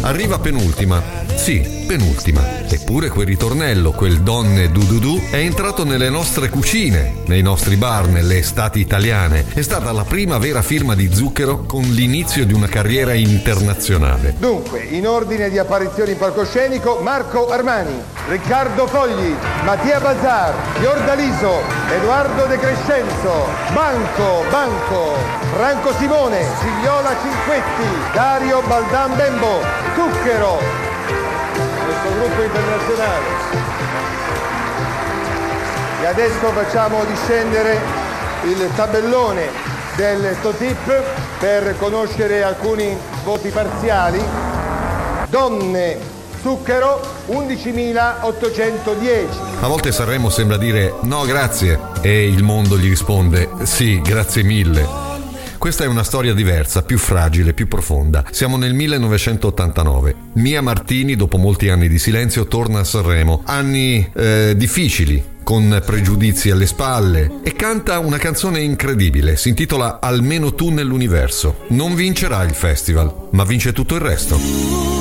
Arriva penultima. Sì, penultima. Eppure quel ritornello, quel donne du du du, è entrato nelle nostre cucine, nei nostri bar, nelle estati italiane. È stata la prima vera firma di Zucchero con l'inizio di una carriera internazionale. Dunque, in ordine di apparizioni in palcoscenico, Marco Armani, Riccardo Fogli, Mattia Bazzar, Fiordaliso, Edoardo De Crescenzo, Banco, Franco Simone, Gigliola Cinquetti, Dario Baldan Bembo, Zucchero, questo gruppo internazionale. E adesso facciamo discendere il tabellone del TOTIP per conoscere alcuni voti parziali. Donne Zucchero 11.810. A volte Sanremo sembra dire no grazie e il mondo gli risponde sì grazie mille. Questa è una storia diversa, più fragile, più profonda. Siamo nel 1989. Mia Martini, dopo molti anni di silenzio, torna a Sanremo. Anni difficili, con pregiudizi alle spalle, e canta una canzone incredibile. Si intitola Almeno tu nell'universo. Non vincerà il festival, ma vince tutto il resto.